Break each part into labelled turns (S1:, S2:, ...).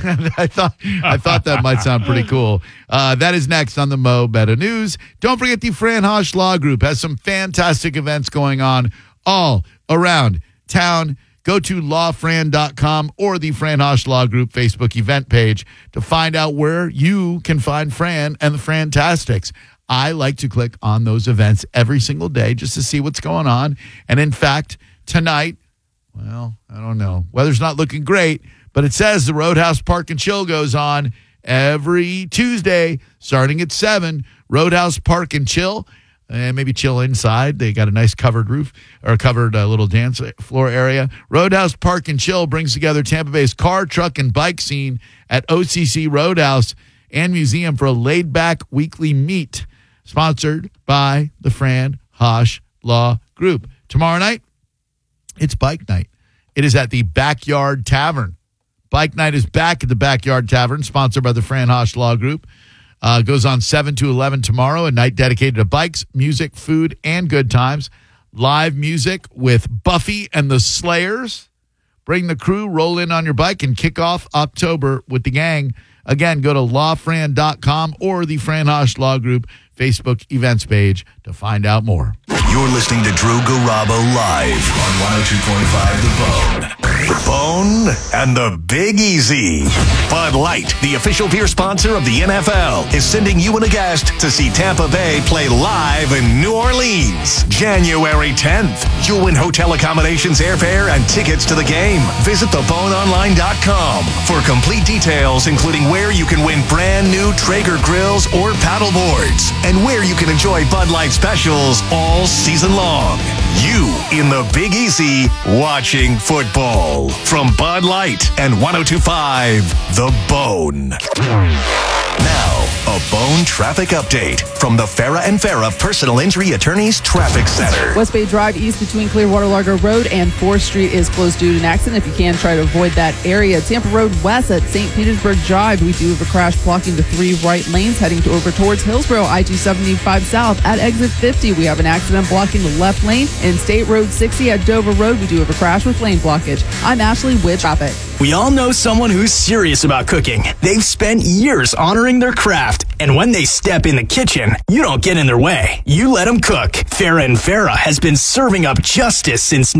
S1: I thought that might sound pretty cool. That is next on the Mo Better News. Don't forget the Fran Hosch Law Group has some fantastic events going on all around town. Go to lawfran.com or the Fran Hosch Law Group Facebook event page to find out where you can find Fran and the Frantastics. I like to click on those events every single day just to see what's going on. And in fact, tonight, well, I don't know. Weather's not looking great, but it says the Roadhouse Park and Chill goes on every Tuesday starting at 7. Roadhouse Park and Chill. And maybe chill inside. They got a nice covered roof or covered little dance floor area. Roadhouse Park and Chill brings together Tampa Bay's car, truck, and bike scene at OCC Roadhouse and Museum for a laid-back weekly meet sponsored by the Fran Hosch Law Group. Tomorrow night, it's Bike Night. It is at the Backyard Tavern. Bike Night is back at the Backyard Tavern, sponsored by the Fran Hosch Law Group. Goes on 7 to 11 tomorrow, a night dedicated to bikes, music, food, and good times. Live music with Buffy and the Slayers. Bring the crew, roll in on your bike, and kick off October with the gang. Again, go to lawfran.com or the Fran Hosch Law Group Facebook events page to find out more.
S2: You're listening to Drew Garabo live on 102.5 The Bone. The Bone and the Big Easy. Bud Light, the official beer sponsor of the NFL, is sending you and a guest to see Tampa Bay play live in New Orleans, January 10th. You'll win hotel accommodations, airfare, and tickets to the game. Visit theboneonline.com for complete details, including where you can win brand new Traeger grills or paddle boards, and where you can enjoy Bud Light specials all season long. You in the Big Easy watching football. From Bud Light and 102.5 The Bone. Now, a Bone traffic update from the Farah and Farah Personal Injury Attorneys Traffic Center.
S3: West Bay Drive east between Clearwater Largo Road and 4th Street is closed due to an accident. If you can, try to avoid that area. Tampa Road west at St. Petersburg Drive, we do have a crash blocking the 3 right lanes heading over towards Hillsborough. I-275 south at exit 50. We have an accident blocking the left lane. In State Road 60 at Dover Road, we do have a crash with lane blockage. I'm Ashley with traffic.
S4: We all know someone who's serious about cooking. They've spent years honoring their craft, and when they step in the kitchen, you don't get in their way. You let them cook. Farah and Farah has been serving up justice since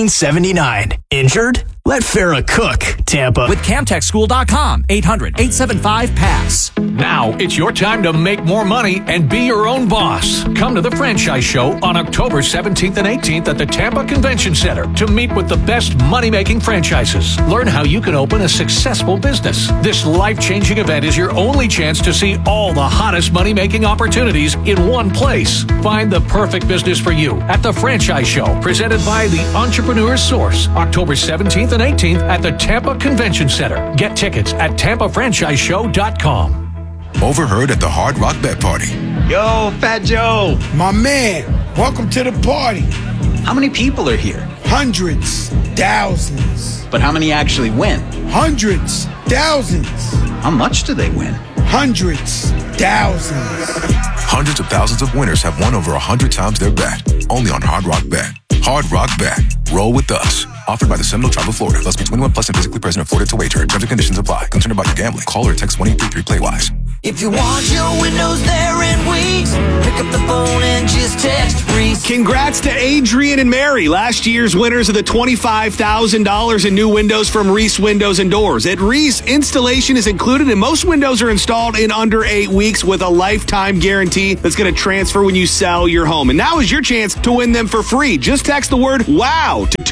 S4: 1979. Injured? Let Farah cook, Tampa.
S5: With CamTechSchool.com, 800-875-PASS.
S6: Now it's your time to make more money and be your own boss. Come to the Franchise Show on October 17th and 18th at the Tampa Convention Center to meet with the best money-making franchises. Learn how you can open a successful business. This life-changing event is your only chance to see all the hottest money-making opportunities in one place. Find the perfect business for you at the Franchise Show, presented by the Entrepreneur's Source, October 17th and 18th at the Tampa Convention Center. Get tickets at TampaFranchiseShow.com.
S2: Overheard at the Hard Rock Bet Party.
S7: Yo, Fat Joe.
S8: My man, welcome to the party.
S7: How many people are here?
S8: Hundreds, thousands.
S7: But how many actually win?
S8: Hundreds, thousands.
S7: How much do they win?
S8: Hundreds, thousands.
S2: Hundreds of thousands of winners have won over 100 times their bet. Only on Hard Rock Bet. Hard Rock Bet. Roll with us. Offered by the Seminole Tribe of Florida. Must be 21 plus and physically present in Florida to wager. Terms and conditions apply. Concerned about your gambling? Call or text 1-833-PLAY-WISE.
S9: If you want your windows there in weeks, pick up the phone and just text Reese.
S10: Congrats to Adrian and Mary, last year's winners of the $25,000 in new windows from Reese Windows and Doors. At Reese, installation is included and most windows are installed in under 8 weeks with a lifetime guarantee that's going to transfer when you sell your home. And now is your chance to win them for free. Just text the word WOW to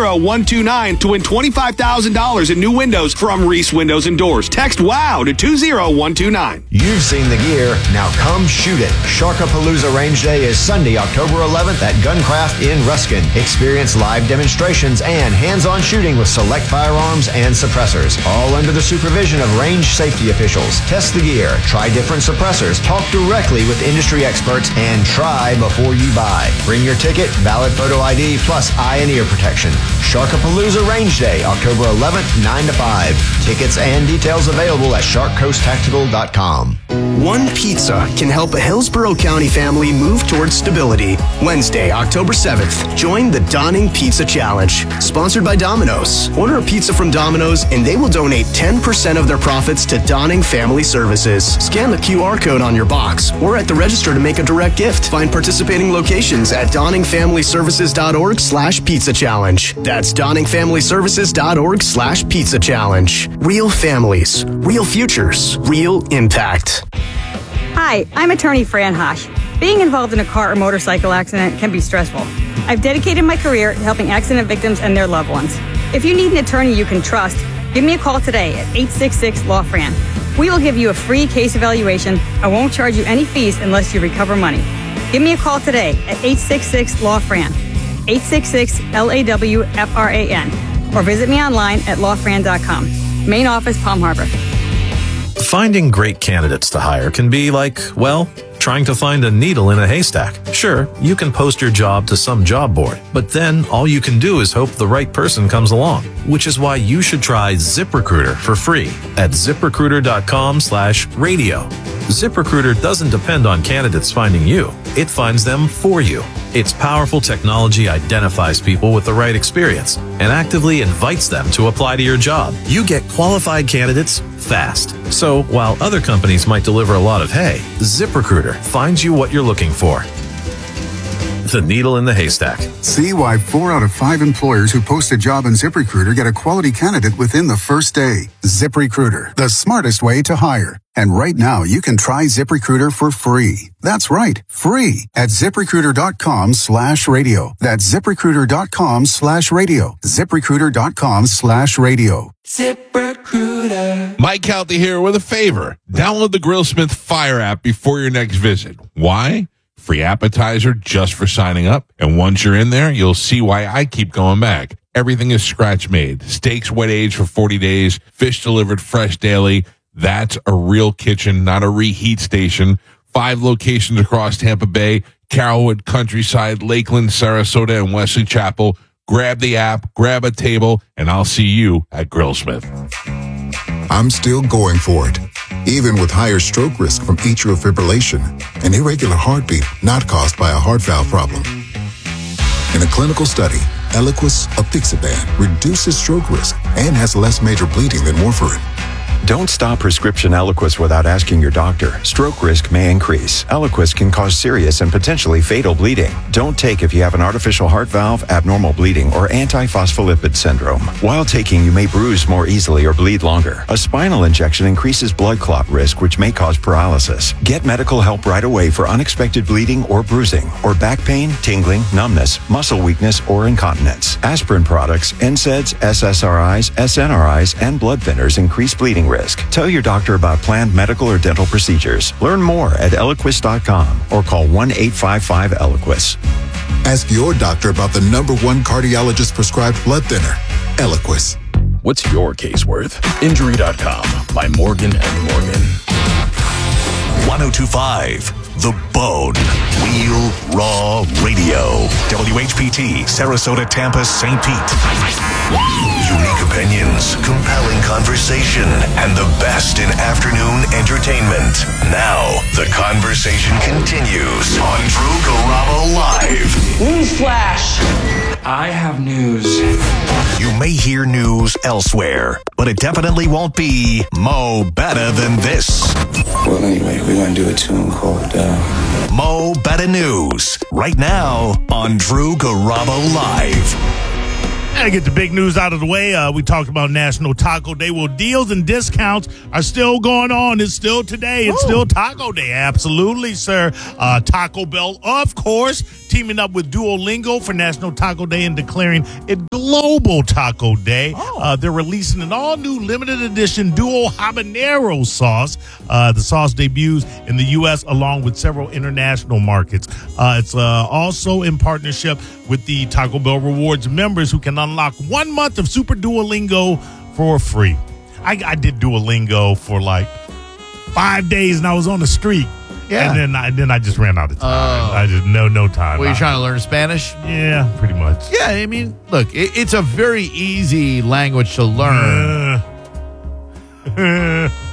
S10: 20129 to win $25,000 in new windows from Reese Windows and Doors. Text WOW to 20129.
S11: You've seen the gear, now come shoot it. Sharkapalooza Range Day is Sunday, October 11th at Guncraft in Ruskin. Experience live demonstrations and hands-on shooting with select firearms and suppressors, all under the supervision of range safety officials. Test the gear, try different suppressors, talk directly with industry experts, and try before you buy. Bring your ticket, valid photo ID, plus eye and ear protection. Sharkapalooza Range Day, October 11th, 9 to 5. Tickets and details available at sharkcoasttactical.com. ZipRecruiter.com.
S4: One pizza can help a Hillsborough County family move towards stability. Wednesday, October 7th, join the Donning Pizza Challenge, sponsored by Domino's. Order a pizza from Domino's and they will donate 10% of their profits to Donning Family Services. Scan the QR code on your box or at the register to make a direct gift. Find participating locations at donningfamilyservices.org/pizza challenge. That's donningfamilyservices.org/pizza challenge. Real families, real futures, real impact.
S12: Hi, I'm attorney Fran Hosh. Being involved in a car or motorcycle accident can be stressful. I've dedicated my career to helping accident victims and their loved ones. If you need an attorney you can trust, give me a call today at 866-LAW-FRAN. We will give you a free case evaluation and won't charge you any fees unless you recover money. Give me a call today at 866-LAW-FRAN, 866-LAW-FRAN, or visit me online at lawfran.com. Main office, Palm Harbor.
S13: Finding great candidates to hire can be like, well, trying to find a needle in a haystack. Sure, you can post your job to some job board, but then all you can do is hope the right person comes along, which is why you should try ZipRecruiter for free at ZipRecruiter.com/radio. ZipRecruiter doesn't depend on candidates finding you. It finds them for you. Its powerful technology identifies people with the right experience and actively invites them to apply to your job. You get qualified candidates fast. So while other companies might deliver a lot of hay, ZipRecruiter finds you what you're looking for. The needle in the haystack.
S14: See why 4 out of 5 employers who post a job on ZipRecruiter get a quality candidate within the first day. ZipRecruiter, the smartest way to hire. And right now, you can try ZipRecruiter for free. That's right, free at ZipRecruiter.com/radio. That's ZipRecruiter.com/radio. ZipRecruiter.com/radio.
S15: ZipRecruiter. Mike Calty here with a favor. Download the Grillsmith Fire app before your next visit. Why? Free appetizer just for signing up. And once you're in there, you'll see why I keep going back. Everything is scratch made. Steaks wet aged for 40 days. Fish delivered fresh daily. That's a real kitchen, not a reheat station. 5 locations across Tampa Bay, Carrollwood, Countryside, Lakeland, Sarasota, and Wesley Chapel. Grab the app, grab a table, and I'll see you at Grillsmith.
S16: I'm still going for it, even with higher stroke risk from atrial fibrillation, an irregular heartbeat not caused by a heart valve problem. In a clinical study, Eliquis apixaban reduces stroke risk and has less major bleeding than warfarin.
S17: Don't stop prescription Eliquis without asking your doctor. Stroke risk may increase. Eliquis can cause serious and potentially fatal bleeding. Don't take if you have an artificial heart valve, abnormal bleeding, or antiphospholipid syndrome. While taking, you may bruise more easily or bleed longer. A spinal injection increases blood clot risk, which may cause paralysis. Get medical help right away for unexpected bleeding or bruising, or back pain, tingling, numbness, muscle weakness, or incontinence. Aspirin products, NSAIDs, SSRIs, SNRIs, and blood thinners increase bleeding risk. Tell your doctor about planned medical or dental procedures. Learn more at Eliquis.com or call 1-855-ELIQUIS.
S16: Ask your doctor about the #1 cardiologist prescribed blood thinner, Eliquis.
S18: What's your case worth? Injury.com by Morgan & Morgan.
S2: 1025 The Bone. Real Raw Radio. WHPT, Sarasota, Tampa, St. Pete. Unique opinions, compelling conversation, and the best in afternoon entertainment. Now, the conversation continues on Drew Garabo Live.
S19: Newsflash! I have news.
S2: You may hear news elsewhere, but it definitely won't be Mo Better Than This.
S19: Well, anyway, we're going to do it to him called
S2: Mo Better News, right now on Drew Garabo Live.
S20: And to get the big news out of the way, we talked about National Taco Day. Well, deals and discounts are still going on. It's still today. It's still Taco Day. Absolutely, sir. Taco Bell, of course, teaming up with Duolingo for National Taco Day and declaring it Global Taco Day. They're releasing an all-new limited edition Duo Habanero sauce. The sauce debuts in the U.S. along with several international markets. It's also in partnership with the Taco Bell Rewards members who can unlock 1 month of Super Duolingo for free. I did Duolingo for like 5 days and I was on the streak. Yeah. And then I just ran out of time. I just no time.
S1: Were you trying to learn Spanish?
S20: Yeah, pretty much.
S1: Yeah, I mean, look, it's a very easy language to learn.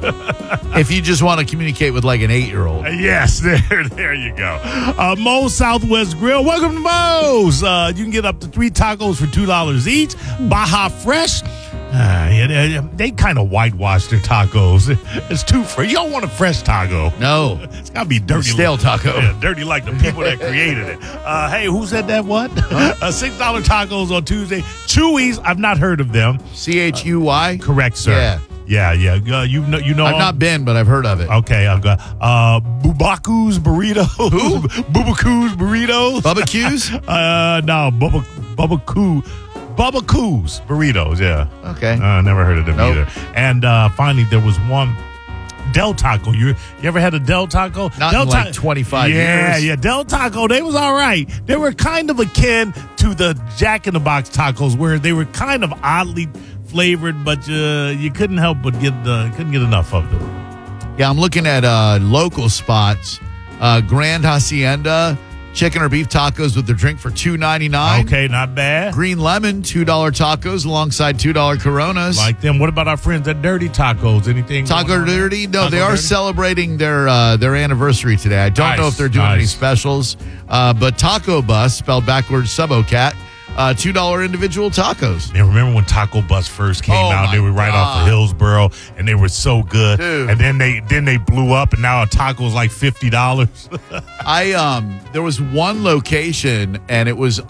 S1: If you just want to communicate with like an 8-year-old.
S20: Yes, there you go. Moe's Southwest Grill. Welcome to Moe's. You can get up to 3 tacos for $2 each. Baja Fresh. They kind of whitewash their tacos. It's too fresh. You don't want a fresh taco.
S1: No.
S20: It's got to be dirty.
S1: Stale taco.
S20: Yeah, dirty like the people that created it. Hey, who said that? What? $6 tacos on Tuesday. Chewy's. I've not heard of them.
S1: CHUY?
S20: Correct, sir. Yeah. You know.
S1: I've not been, but I've heard of it.
S20: Okay, I've got Bubaku's Burritos.
S1: Who?
S20: Bubaku's Burritos.
S1: Bubba Q's?
S20: No, Bubba Coos Burritos, yeah.
S1: Okay.
S20: Never heard of them either. And finally, there was one Del Taco. You ever had a Del Taco?
S1: Not in like 25 years.
S20: Yeah. Del Taco, they was all right. They were kind of akin to the Jack in the Box tacos, where they were kind of oddly flavored, but you couldn't help but couldn't get enough of them.
S1: Yeah, I'm looking at local spots. Grand Hacienda. Chicken or beef tacos with their drink for $2.99.
S20: Okay, not bad.
S1: Green Lemon, $2 tacos alongside $2 Coronas.
S20: Like them. What about our friends at Dirty Tacos? Anything?
S1: Taco Dirty? No,
S20: Taco
S1: they are
S20: Dirty?
S1: Celebrating their anniversary today. I don't know if they're doing any specials, but Taco Bus, spelled backwards, Subocat, $2 individual tacos.
S20: And remember when Taco Bus first came out? They were right off of Hillsboro, and they were so good.
S1: Dude.
S20: And then they blew up, and now a taco's like $50.
S1: There was one location, and it was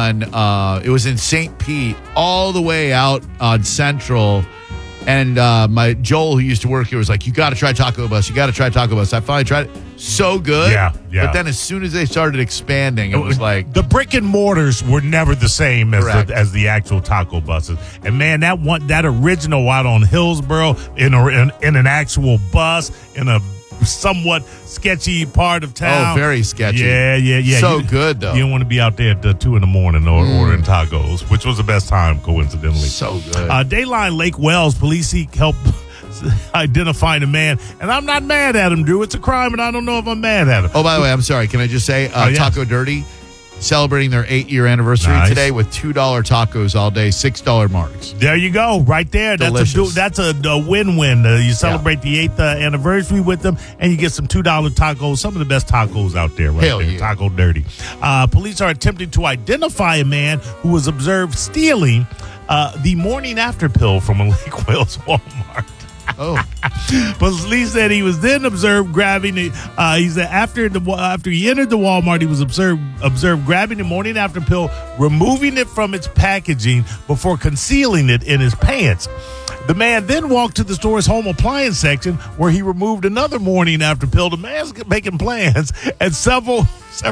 S1: in St. Pete, all the way out on Central. And my Joel, who used to work here, was like, "You got to try Taco Bus. You got to try Taco Bus." I finally tried it. So good.
S20: Yeah.
S1: But then as soon as they started expanding, it was like
S20: the brick and mortars were never the same as the actual taco buses. And man, that original out on Hillsboro in an actual bus in a somewhat sketchy part of town.
S1: Oh, very sketchy.
S20: Yeah.
S1: So good though.
S20: You don't want to be out there at 2 a.m. ordering tacos, which was the best time, coincidentally.
S1: So good.
S20: Dayline Lake Wells police seek help identifying a man, and I'm not mad at him, Drew. It's a crime, and I don't know if I'm mad at him.
S1: Oh, by the way, I'm sorry. Can I just say,
S20: yes.
S1: Taco Dirty celebrating their 8-year anniversary today with $2 tacos all day, $6 marks.
S20: There you go, right there.
S1: Delicious.
S20: That's a win-win. You celebrate the 8th anniversary with them, and you get some $2 tacos. Some of the best tacos out there, right
S1: Hell
S20: there.
S1: Yeah.
S20: Taco Dirty. Police are attempting to identify a man who was observed stealing the morning after pill from a Lake Wales Walmart.
S1: Oh.
S20: Police said he was then observed grabbing it. He said after he entered the Walmart, he was observed grabbing the morning after pill, removing it from its packaging before concealing it in his pants. The man then walked to the store's home appliance section, where he removed another morning after pill. The man's making plans, and several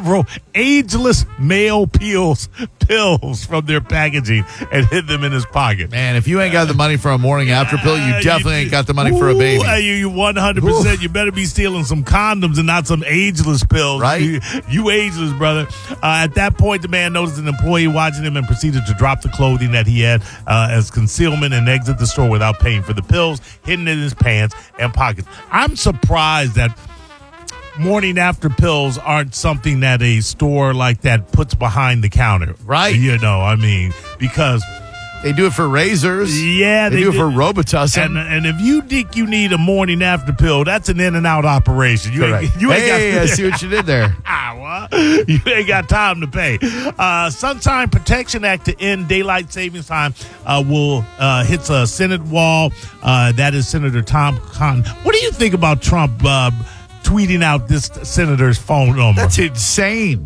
S20: ageless male pills from their packaging and hid them in his pocket.
S1: Man, if you ain't got the money for a morning after pill, you definitely ain't got the money for a baby.
S20: You 100%. You better be stealing some condoms and not some ageless pills.
S1: Right?
S20: You ageless, brother. At that point, the man noticed an employee watching him and proceeded to drop the clothing that he had as concealment and exit the store without paying for the pills, hidden in his pants and pockets. I'm surprised that morning after pills aren't something that a store like that puts behind the counter.
S1: Right.
S20: Because
S1: they do it for razors.
S20: Yeah,
S1: they do it for Robitussin.
S20: And if you think you need a morning after pill, that's an in and out operation. You ain't
S1: I see what you did there.
S20: You ain't got time to pay. Sunshine Protection Act to end daylight savings time will hit a Senate wall. That is Senator Tom Cotton. What do you think about Trump tweeting out this senator's phone number?
S1: That's insane.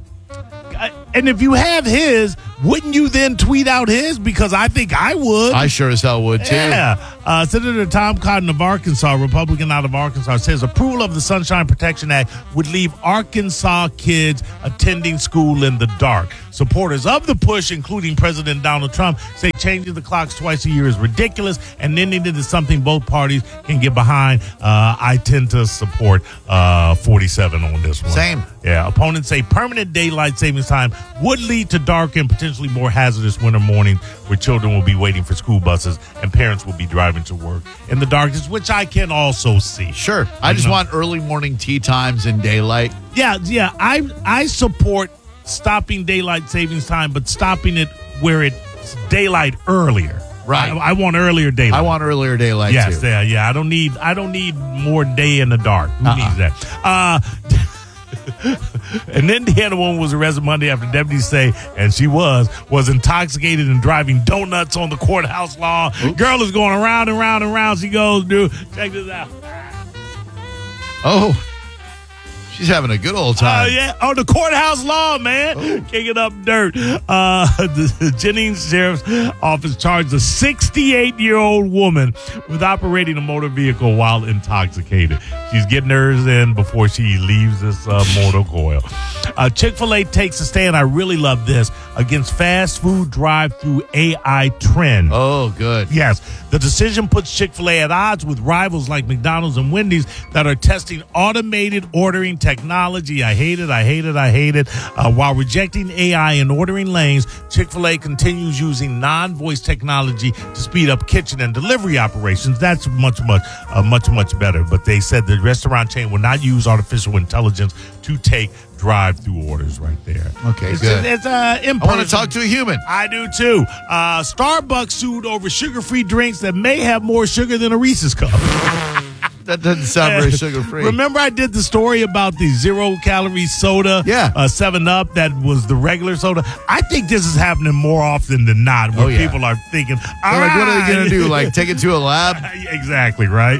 S20: And if you have his, wouldn't you then tweet out his? Because I think I would.
S1: I sure as hell would, too.
S20: Yeah. Senator Tom Cotton of Arkansas, Republican out of Arkansas, says approval of the Sunshine Protection Act would leave Arkansas kids attending school in the dark. Supporters of the push, including President Donald Trump, say changing the clocks twice a year is ridiculous and ending it is something both parties can get behind. I tend to support 47 on this one.
S1: Same.
S20: Yeah. Opponents say permanent daylight savings time would lead to darker and potentially more hazardous winter mornings where children will be waiting for school buses and parents will be driving to work in the darkness, which I can also see.
S1: Sure. I just want early morning tea times in daylight.
S20: Yeah. I support stopping daylight savings time, but stopping it where it's daylight earlier.
S1: Right.
S20: I want earlier daylight.
S1: I want earlier daylight
S20: yes,
S1: too.
S20: Yeah. I don't need more day in the dark. Who needs that? An Indiana woman was arrested Monday after deputies say, and she was intoxicated and driving donuts on the courthouse lawn.
S1: Oops.
S20: Girl is going around and round and round. She goes, dude, check this out.
S1: Oh, she's having a good old time.
S20: On the courthouse lawn, man. Kicking up dirt. The Jennings Sheriff's Office charged a 68-year-old woman with operating a motor vehicle while intoxicated. She's getting hers in before she leaves this motor coil. Chick-fil-A takes a stand, I really love this, against fast food drive-through AI trend.
S1: Oh, good.
S20: Yes. The decision puts Chick-fil-A at odds with rivals like McDonald's and Wendy's that are testing automated ordering technology. I hate it. While rejecting AI in ordering lanes, Chick-fil-A continues using non-voice technology to speed up kitchen and delivery operations. That's much better. But they said the restaurant chain will not use artificial intelligence to take drive-through orders right there.
S1: Okay,
S20: it's
S1: good.
S20: It's
S1: I want to talk to a human.
S20: I do too. Starbucks sued over sugar-free drinks that may have more sugar than a Reese's cup.
S1: That doesn't sound very sugar-free.
S20: Remember I did the story about the zero-calorie soda?
S1: Yeah.
S20: 7-Up, that was the regular soda. I think this is happening more often than not, where people are thinking, all right.
S1: What are they going to do, like take it to a lab?
S20: Exactly, right?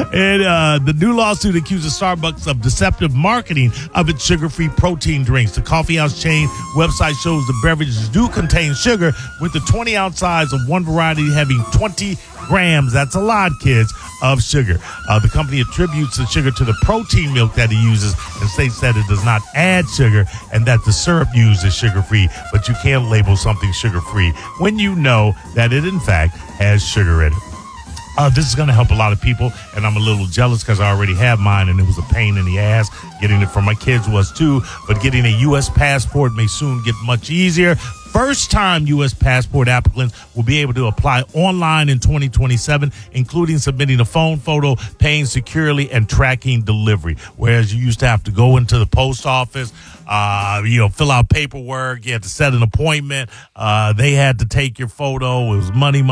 S20: And the new lawsuit accuses Starbucks of deceptive marketing of its sugar-free protein drinks. The coffeehouse chain website shows the beverages do contain sugar, with the 20-ounce size of one variety having 20 grams, that's a lot, kids, of sugar. The company attributes the sugar to the protein milk that it uses and states that it does not add sugar and that the syrup used is sugar-free, but you can't label something sugar-free when you know that it, in fact, has sugar in it. This is going to help a lot of people, and I'm a little jealous because I already have mine, and it was a pain in the ass. Getting it from my kids was too, but getting a U.S. passport may soon get much easier. First-time U.S. passport applicants will be able to apply online in 2027, including submitting a phone photo, paying securely, and tracking delivery. Whereas you used to have to go into the post office, fill out paperwork. You had to set an appointment. They had to take your photo. It was money.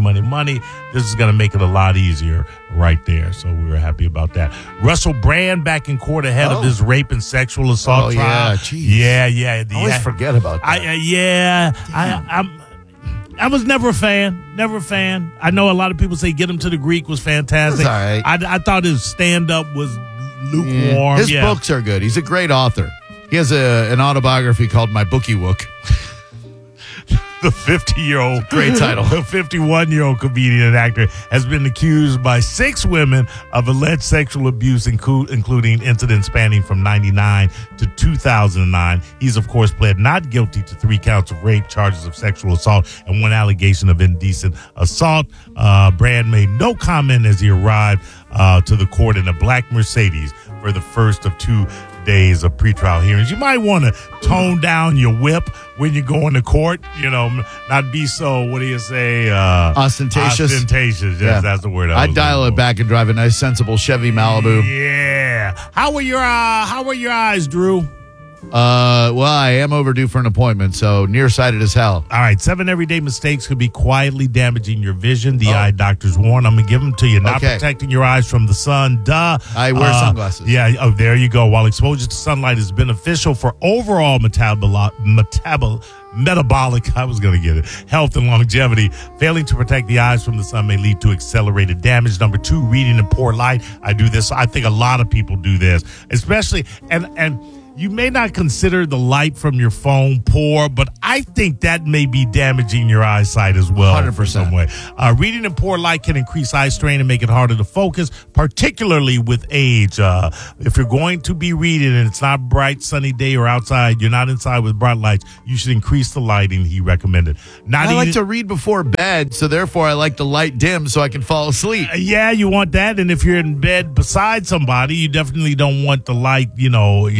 S20: This is going to make it a lot easier right there. So we were happy about that. Russell Brand back in court ahead of his rape and sexual assault trial.
S1: Yeah,
S20: Yeah.
S1: I always forget about that.
S20: I was never a fan. I know a lot of people say Get Him to the Greek was fantastic.
S1: That's all right.
S20: I thought his stand-up was lukewarm.
S1: His books are good. He's a great author. He has an autobiography called My Bookie Wook.
S20: The 50-year-old,
S1: great title.
S20: The 51-year-old comedian and actor has been accused by 6 women of alleged sexual abuse, including incidents spanning from 1999 to 2009. He's, of course, pled not guilty to 3 counts of rape, charges of sexual assault, and 1 allegation of indecent assault. Brand made no comment as he arrived to the court in a black Mercedes for the first of 2 days of pretrial hearings. You might want to tone down your whip when you go into court, not be so, what do you say?
S1: Ostentatious.
S20: Ostentatious, yes, that's the word.
S1: I'd dial it back and drive a nice, sensible Chevy Malibu.
S20: Yeah. How were your eyes, Drew?
S1: Well, I am overdue for an appointment, so nearsighted as hell.
S20: All right, 7 everyday mistakes could be quietly damaging your vision. The eye doctors warn. I'm going to give them to you. Not protecting your eyes from the sun. Duh.
S1: I wear sunglasses.
S20: Yeah, there you go. While exposure to sunlight is beneficial for overall metabolic, I was going to get it, health and longevity, failing to protect the eyes from the sun may lead to accelerated damage. Number 2, reading in poor light. I do this. I think a lot of people do this, especially, and you may not consider the light from your phone poor, but I think that may be damaging your eyesight as well.
S1: 100%.
S20: Some way. Reading in poor light can increase eye strain and make it harder to focus, particularly with age. If you're going to be reading and it's not bright, sunny day or outside, you're not inside with bright lights, you should increase the lighting, he recommended.
S1: I like to read before bed, so therefore I like the light dim so I can fall asleep.
S20: Yeah, you want that, and if you're in bed beside somebody, you definitely don't want the light,
S1: You turn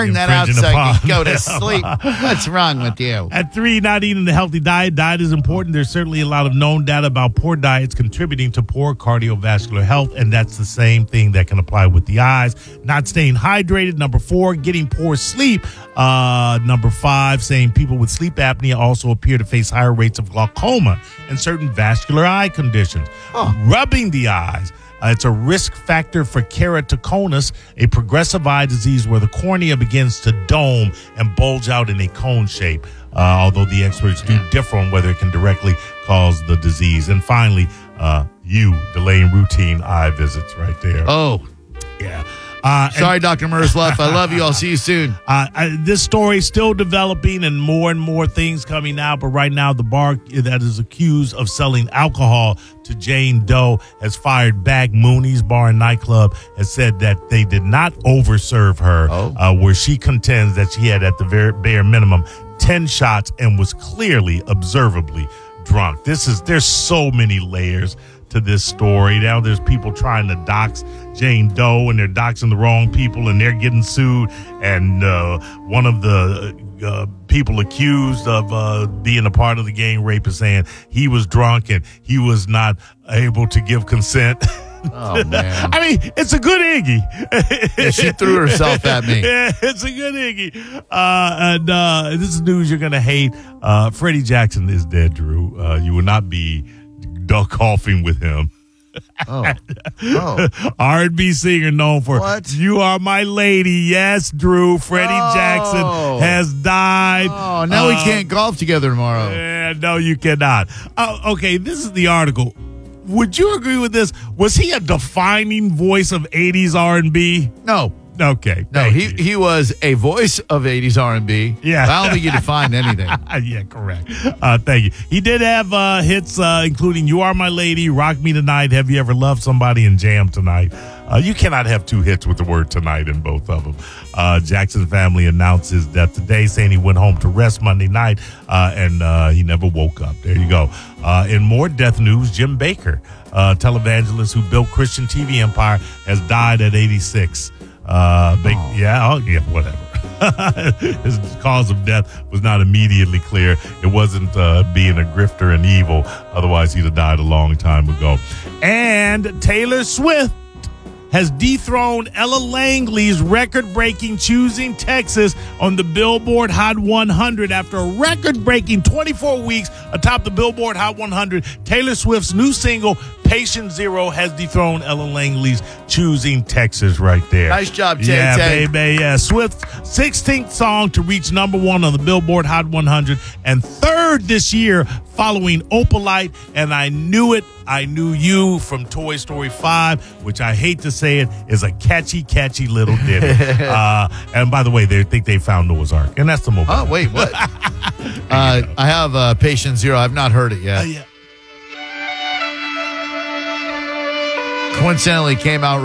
S1: tune that out
S20: infringing
S1: so you
S20: upon
S1: can go to
S20: them.
S1: sleep. What's wrong with you?
S20: At 3, not eating a healthy diet. Diet is important. There's certainly a lot of known data about poor diets contributing to poor cardiovascular health, and that's the same thing that can apply with the eyes. Not staying hydrated. Number 4, getting poor sleep. Number 5, saying people with sleep apnea also appear to face higher rates of glaucoma and certain vascular eye conditions. Rubbing the eyes. It's a risk factor for keratoconus, a progressive eye disease where the cornea begins to dome and bulge out in a cone shape, although the experts do differ on whether it can directly cause the disease. And finally, delaying routine eye visits right there.
S1: Oh.
S20: Yeah.
S1: Sorry, Dr. Merzluff. I love you. I'll see you soon.
S20: This story is still developing and more things coming out. But right now, the bar that is accused of selling alcohol to Jane Doe has fired back. Mooney's Bar and Nightclub has said that they did not overserve her, where she contends that she had at the bare minimum 10 shots and was clearly, observably drunk. There's so many layers to this story. Now there's people trying to dox Jane Doe, and they're doxing the wrong people, and they're getting sued. And one of the people accused of being a part of the gang rape is saying he was drunk and he was not able to give consent.
S1: Oh, man.
S20: I mean, it's a good Iggy.
S1: Yeah, she threw herself at me.
S20: Yeah, it's a good Iggy. And this is news you're going to hate. Freddie Jackson is dead, Drew. You will not be coughing with him. R&B singer known for You Are My Lady. Yes, Drew. Freddie Jackson has died.
S1: Oh, now we can't golf together tomorrow.
S20: Yeah, no, you cannot. Okay, this is the article. Would you agree with this? Was he a defining voice of 80s R&B?
S1: No.
S20: Okay.
S1: No, he was a voice of 80s R&B.
S20: Yeah.
S1: I don't think he defined anything.
S20: Yeah, correct. Thank you. He did have hits including You Are My Lady, Rock Me Tonight, Have You Ever Loved Somebody, and Jam Tonight. You cannot have 2 hits with the word tonight in both of them. Jackson's family announced his death today, saying he went home to rest Monday night and he never woke up. There you go. In more death news, Jim Baker, televangelist who built Christian TV empire, has died at 86. Whatever. His cause of death was not immediately clear. It wasn't being a grifter and evil. Otherwise, he'd have died a long time ago. And Taylor Swift has dethroned Ella Langley's record-breaking Choosing Texas on the Billboard Hot 100. After a record-breaking 24 weeks atop the Billboard Hot 100, Taylor Swift's new single, Patient Zero, has dethroned Ella Langley's Choosing Texas right there.
S1: Nice job, Tay.
S20: Yeah, baby. Yeah, Swift's 16th song to reach number 1 on the Billboard Hot 100 and 3rd this year, following Opalite and I Knew It, I Knew You from Toy Story 5, which I hate to say it, is a catchy little ditty. And by the way, they think they found Noah's Ark, and that's the mobile.
S1: Oh, wait, what? I have Patient Zero. I've not heard it yet.
S20: Yeah.
S1: Coincidentally, came out